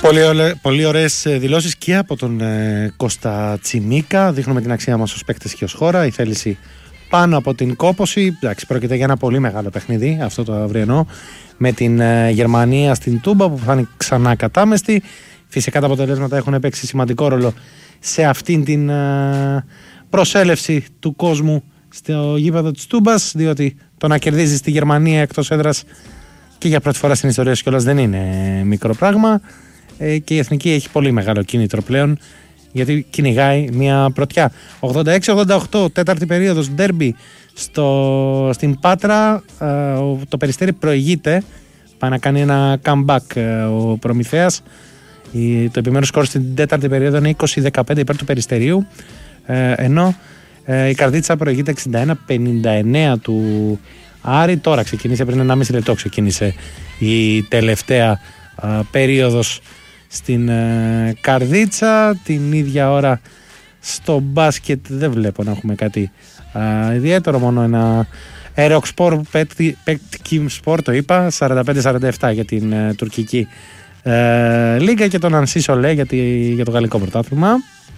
Πολύ ωραίες δηλώσεις και από τον Κώστα Τσιμίκα. Δείχνουμε την αξία μας ως παίκτες και ως χώρα. Η θέληση πάνω από την κόπωση. Εντάξει, πρόκειται για ένα πολύ μεγάλο παιχνίδι αυτό το αυριανό με την Γερμανία στην Τούμπα που θα είναι ξανά κατάμεστη. Φυσικά τα αποτελέσματα έχουν παίξει σημαντικό ρόλο σε αυτήν την προσέλευση του κόσμου στο γήπεδο της Τούμπας, διότι το να κερδίζεις τη Γερμανία εκτός έδρας και για πρώτη φορά στην ιστορία σου κιόλας δεν είναι μικρό πράγμα, και η Εθνική έχει πολύ μεγάλο κίνητρο πλέον γιατί κυνηγάει μια πρωτιά. 86-88, τέταρτη περίοδος, ντέρμπι στην Πάτρα. Το Περιστέρι προηγείται, πάει να κάνει ένα comeback ο Προμηθέας. Το επιμέρους σκορ στην τέταρτη περίοδο είναι 20-15 υπέρ του Περιστερίου, ενώ η Καρδίτσα προηγείται 61-59 του Άρη. Τώρα ξεκίνησε, πριν 1,5 λεπτό ξεκίνησε η τελευταία περίοδος στην Καρδίτσα. Την ίδια ώρα στο μπάσκετ δεν βλέπω να έχουμε κάτι ιδιαίτερο, μόνο ένα Aerox Petkim Sport, το είπα, 45-47 για την τουρκική λίγα, και τον Ανσί Σολέ για το γαλλικό πρωτάθλημα.